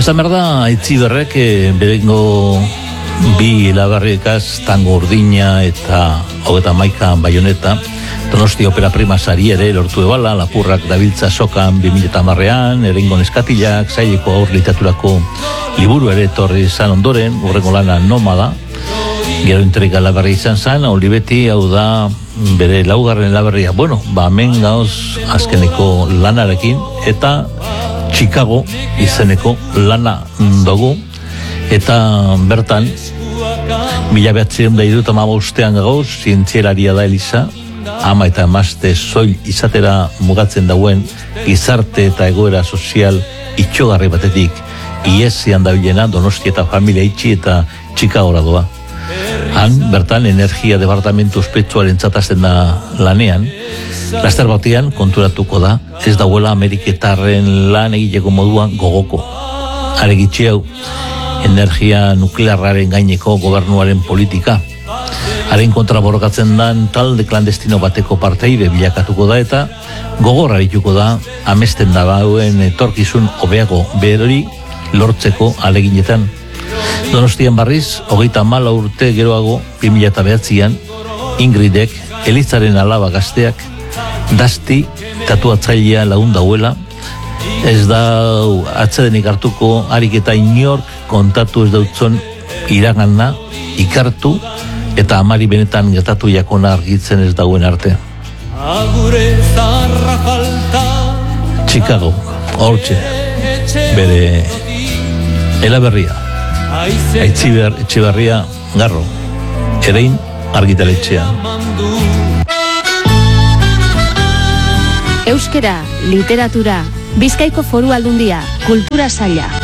Esan behar da, Aitziberrek berengo bi labarrikaz, Tango Urdina eta 31 Baioneta, Donosti Opera Prima sari ere lortu ebala, Lapurrak dabiltza sokan 2010an, Erengo Neskatilak, Zaileko aur literaturako liburu ere etorri izan ondoren, urrengo lana Nomada, gero intriga labarri izan zan, Olibeti, hau da, bere laugarren labarria, hemen gauz azkeneko lanarekin, eta Chicago izeneko lana dugu, eta bertan, 1975 gauz, zientzialaria da Elisa, ama eta emazte soil izatera mugatzen dauen gizarte eta egoera sozial itxogarri batetik iesian dabilena Donosti eta familia itxi eta Chicagora doa. Han, bertan, energia departamentu ospetsuaren txatazten da lanean, laster batean konturatuko da, ez dauela Ameriketarren lan egiteko moduan gogoko. Aregitxe hau, energia nuklearraren gaineko gobernuaren politika. Haren kontra borrokatzen dan talde klandestino bateko parteide bilakatuko da eta gogorra dituko da amesten da bauen etorkizun hobeago berori lortzeko aleginetan. Donostian barriz, 34 urte geroago 2009an, Ingridek, Elizaren alaba gazteak, Dasti tatuatzailea lagun dauela, ez da atzedenik hartuko harik eta inork kontatu ez dautzon iragana, ikartu, eta amari benetan gertatu jakona argitzen ez dauen arte. Chicago, hortxe, bere elaberria, Aitziberria Garro, Erein argitaletxea. Euskera, literatura, Bizkaiko Foru Aldundia, Kultura Saila.